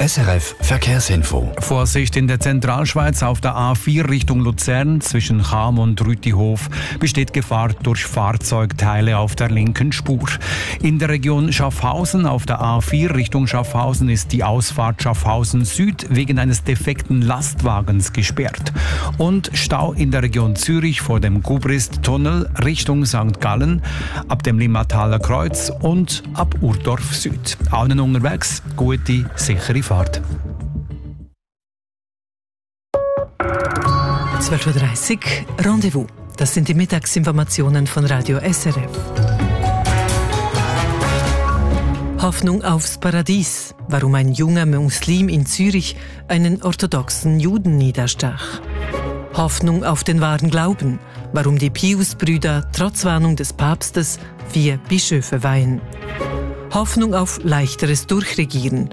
SRF Verkehrsinfo. Vorsicht in der Zentralschweiz auf der A4 Richtung Luzern zwischen Cham und Rütihof besteht Gefahr durch Fahrzeugteile auf der linken Spur. In der Region Schaffhausen auf der A4 Richtung Schaffhausen ist die Ausfahrt Schaffhausen Süd wegen eines defekten Lastwagens gesperrt. Und Stau in der Region Zürich vor dem Gubrist-Tunnel Richtung St. Gallen, ab dem Limmataler Kreuz und ab Urdorf Süd. Allen unterwegs gute, sichere Fahrt. 12.30 Uhr, Rendezvous. Das sind die Mittagsinformationen von Radio SRF. Hoffnung aufs Paradies. Warum ein junger Muslim in Zürich einen orthodoxen Juden niederstach. Hoffnung auf den wahren Glauben. Warum die Pius-Brüder trotz Warnung des Papstes 4 Bischöfe weihen. Hoffnung auf leichteres Durchregieren.